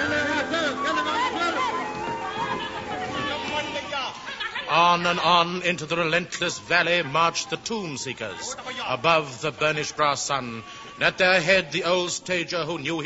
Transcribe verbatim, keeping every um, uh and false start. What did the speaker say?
On and on into the relentless valley marched the tomb seekers, above the burnished brass sun, and at their head the old stager who knew